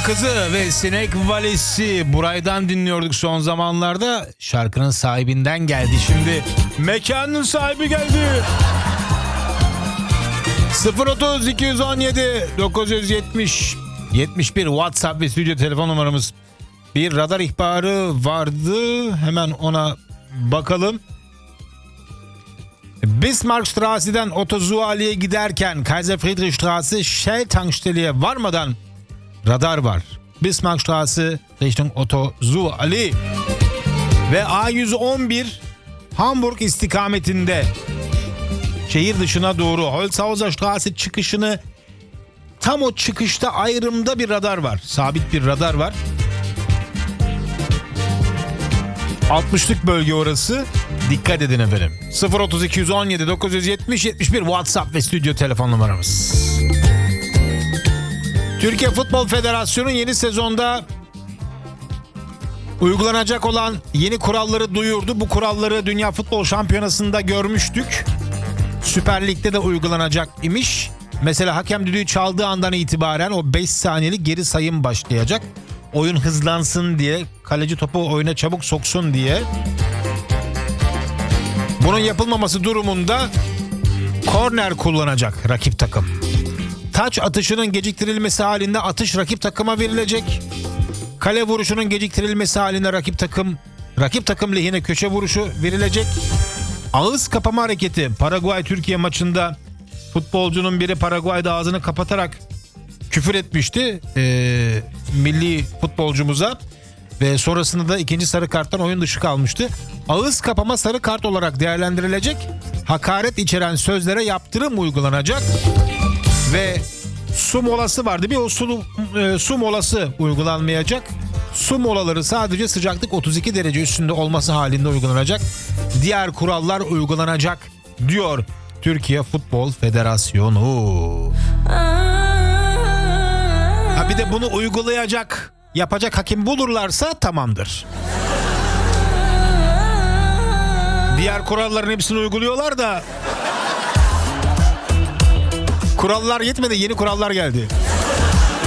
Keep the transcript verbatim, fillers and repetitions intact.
Kızı ve Sinek Valisi Buray'dan dinliyorduk son zamanlarda. Şarkının sahibinden geldi şimdi. Mekanın sahibi geldi. sıfır otuz iki yüz on yedi dokuz yüz yetmiş yetmiş bir WhatsApp ve stüdyo telefon numaramız. Bir radar ihbarı vardı. Hemen ona bakalım. Bismarckstrasse'den Otto-Suali'ye giderken Kaiser Friedrichstraße Shell tanksteliğe varmadan radar var. Bismarckstraße Richtung Otto-Suali. Ve A yüz on bir Hamburg istikametinde şehir dışına doğru Holzhauser Straße çıkışını tam o çıkışta ayrımda bir radar var. Sabit bir radar var. altmışlık bölge orası. Dikkat edin efendim. sıfır otuz iki yüz on yedi dokuz yüz yetmiş yetmiş bir WhatsApp ve stüdyo telefon numaramız. Türkiye Futbol Federasyonu yeni sezonda uygulanacak olan yeni kuralları duyurdu. Bu kuralları Dünya Futbol Şampiyonası'nda görmüştük. Süper Lig'de de uygulanacak imiş. Mesela hakem düdüğü çaldığı andan itibaren o beş saniyelik geri sayım başlayacak. Oyun hızlansın diye, kaleci topu oyuna çabuk soksun diye. Bunun yapılmaması durumunda korner kullanacak rakip takım. Taç atışının geciktirilmesi halinde atış rakip takıma verilecek. Kale vuruşunun geciktirilmesi halinde rakip takım rakip takım lehine köşe vuruşu verilecek. Ağız kapama hareketi Paraguay-Türkiye maçında futbolcunun biri Paraguay'da ağzını kapatarak küfür etmişti ee, milli futbolcumuza ve sonrasında da ikinci sarı karttan oyun dışı kalmıştı. Ağız kapama sarı kart olarak değerlendirilecek. Hakaret içeren sözlere yaptırım uygulanacak ve su molası vardı. Bir o su, e, su molası uygulanmayacak. Su molaları sadece sıcaklık otuz iki derece üstünde olması halinde uygulanacak. Diğer kurallar uygulanacak diyor Türkiye Futbol Federasyonu. Ha bir de bunu uygulayacak, yapacak hakim bulurlarsa tamamdır. Diğer kuralların hepsini uyguluyorlar da kurallar yetmedi, yeni kurallar geldi.